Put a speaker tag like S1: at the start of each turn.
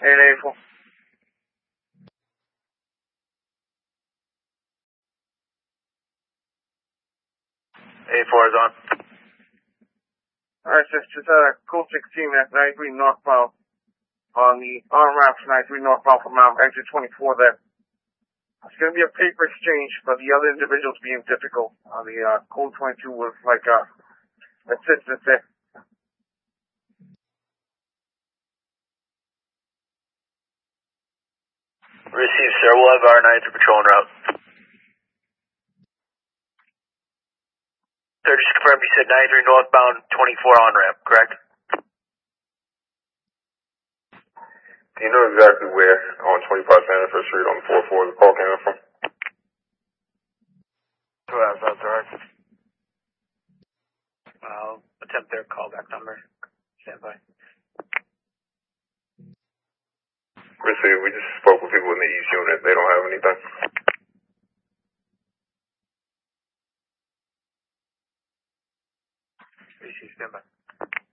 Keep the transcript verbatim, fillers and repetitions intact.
S1: eight eighty-four.
S2: eighty-four is on.
S1: Alright, just, just uh, code sixteen at ninety-three northbound on the on-ramp to ninety-three northbound from um, exit twenty-four there. It's going to be a paper exchange, but the other individual's being difficult. Uh, the uh, code twenty-two was like uh, assistance there.
S2: Received, sir. We'll have our ninety-three patrol en route. Sir, just confirm you said ninety-three northbound, twenty-four on-ramp, correct?
S3: Do you know exactly where on twenty-five Sanford Street on the fourth floor the call came in from?
S2: Two hours, that's alright. I'll attempt their callback number. Stand by.
S3: Receive, we just spoke with people in the East unit. They don't have anything.
S2: Receive, stand by.